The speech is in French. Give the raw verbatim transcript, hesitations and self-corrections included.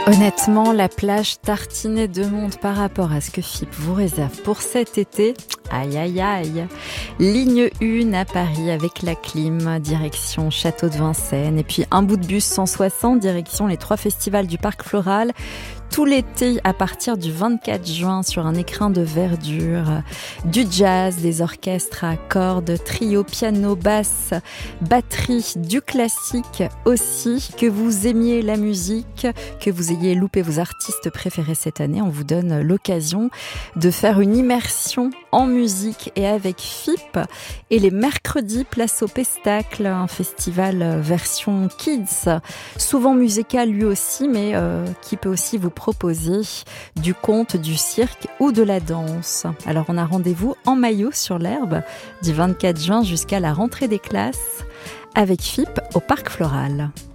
Honnêtement, la plage tartinée de monde par rapport à ce que F I P vous réserve pour cet été, aïe aïe aïe. Ligne un à Paris avec la clim, direction Château de Vincennes, et puis un bout de bus cent soixante, direction les trois festivals du Parc Floral. Tout l'été, à partir du vingt-quatre juin, sur un écrin de verdure, du jazz, des orchestres à cordes, trio, piano, basse, batterie, du classique aussi. Que vous aimiez la musique, que vous ayez loupé vos artistes préférés cette année, on vous donne l'occasion de faire une immersion en musique et avec F I P. Et les mercredis, place au Pestacle, un festival version kids, souvent musical lui aussi, mais euh, qui peut aussi vous proposer du conte, du cirque ou de la danse. Alors on a rendez-vous en maillot sur l'herbe du vingt-quatre juin jusqu'à la rentrée des classes avec F I P au Parc Floral.